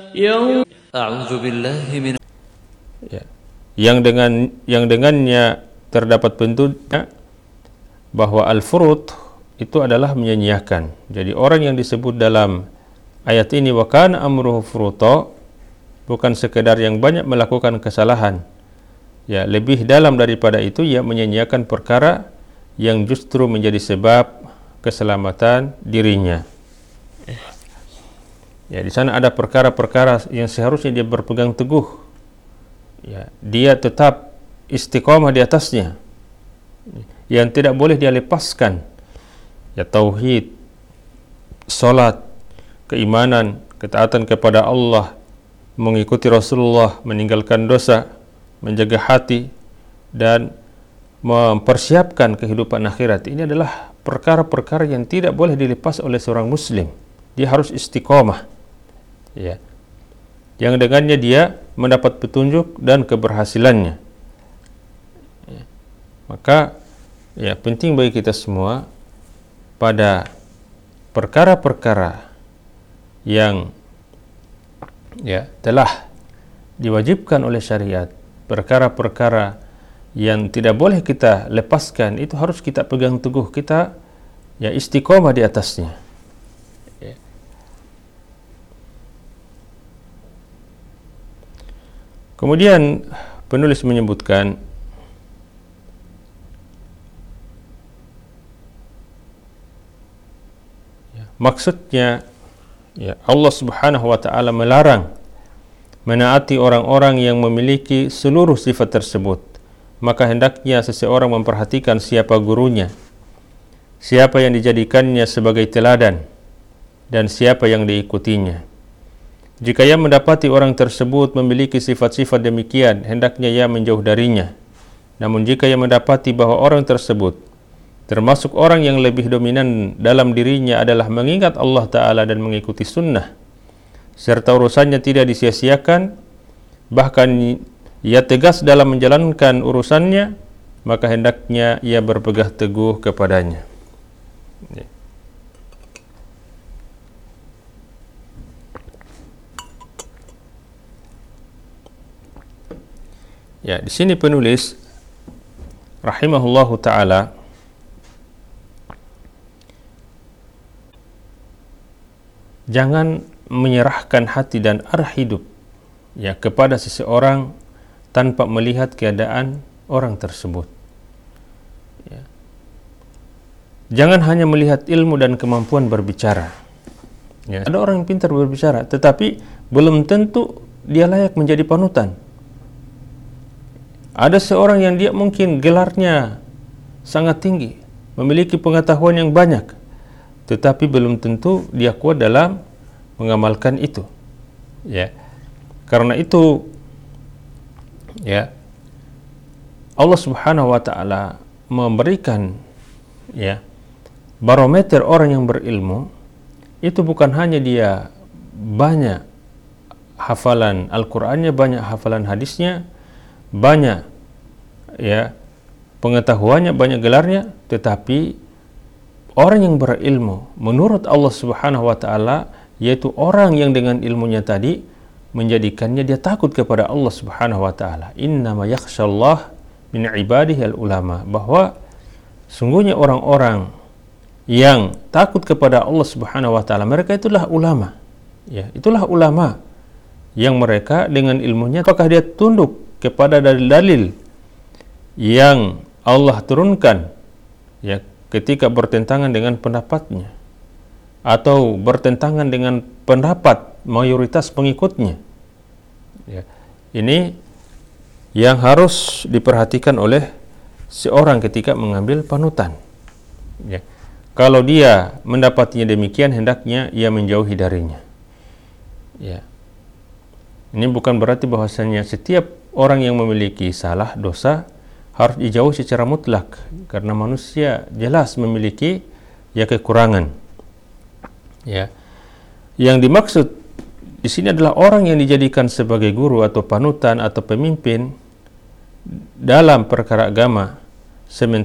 يوم أعوذ بالله من Ya. Yang dengannya terdapat petunjuknya bahwa al-furud itu adalah menyanyiakan. Jadi orang yang disebut dalam ayat ini wa kana amruhu furuta bukan sekedar yang banyak melakukan kesalahan. Ya, lebih dalam daripada itu ia menyanyiakan perkara yang justru menjadi sebab keselamatan dirinya. Ya, di sana ada perkara-perkara yang seharusnya dia berpegang teguh. Ya, dia tetap istiqamah di atasnya. Yang tidak boleh dia lepaskan. Ya, tauhid, salat, keimanan, ketaatan kepada Allah, mengikuti Rasulullah, meninggalkan dosa, menjaga hati dan mempersiapkan kehidupan akhirat. Ini adalah perkara-perkara yang tidak boleh dilepas oleh seorang muslim. Dia harus istiqamah. Ya. Yang dengannya dia mendapat petunjuk dan keberhasilannya. Ya. Maka ya penting bagi kita semua pada perkara-perkara yang ya telah diwajibkan oleh syariat, perkara-perkara yang tidak boleh kita lepaskan, itu harus kita pegang teguh, kita ya istiqomah di atasnya. Ya. Kemudian penulis menyebutkan ya, maksudnya ya Allah Subhanahu wa taala melarang menaati orang-orang yang memiliki seluruh sifat tersebut. Maka hendaknya seseorang memperhatikan siapa gurunya, siapa yang dijadikannya sebagai teladan, dan siapa yang diikutinya. Jika ia mendapati orang tersebut memiliki sifat-sifat demikian, hendaknya ia menjauh darinya. Namun jika ia mendapati bahwa orang tersebut termasuk orang yang lebih dominan dalam dirinya adalah mengingat Allah Ta'ala dan mengikuti sunnah, serta urusannya tidak disia-siakan, bahkan ia tegas dalam menjalankan urusannya, maka hendaknya ia berpegang teguh kepadanya. Ya, di sini penulis rahimahullahu taala jangan menyerahkan hati dan arah hidup ya kepada seseorang tanpa melihat keadaan orang tersebut. Ya. Jangan hanya melihat ilmu dan kemampuan berbicara. Ya. Ada orang yang pintar berbicara, tetapi belum tentu dia layak menjadi panutan. Ada seorang yang dia mungkin gelarnya sangat tinggi, memiliki pengetahuan yang banyak, tetapi belum tentu dia kuat dalam mengamalkan itu. Ya. Karena itu ya Allah Subhanahu wa taala memberikan ya barometer orang yang berilmu itu bukan hanya dia banyak hafalan Al-Qur'annya, banyak hafalan hadisnya, banyak ya pengetahuannya, banyak gelarnya, tetapi orang yang berilmu menurut Allah Subhanahu wa taala yaitu orang yang dengan ilmunya tadi menjadikannya dia takut kepada Allah Subhanahu wa taala. Innama yakhshallah min ibadihi al-ulama, bahwa sungguhnya orang-orang yang takut kepada Allah Subhanahu wa taala mereka itulah ulama. Ya, itulah ulama yang mereka dengan ilmunya apakah dia tunduk kepada dalil-dalil yang Allah turunkan ya ketika bertentangan dengan pendapatnya atau bertentangan dengan pendapat mayoritas pengikutnya. Ya. Ini yang harus diperhatikan oleh seorang ketika mengambil panutan. Ya. Kalau dia mendapatinya demikian, hendaknya ia menjauhi darinya. Ya. Ini bukan berarti bahwasanya setiap orang yang memiliki salah, dosa harus dijauhi secara mutlak, karena manusia jelas memiliki ya kekurangan. Ya. Yang dimaksud di sini adalah orang yang dijadikan sebagai guru atau panutan atau pemimpin dalam perkara agama,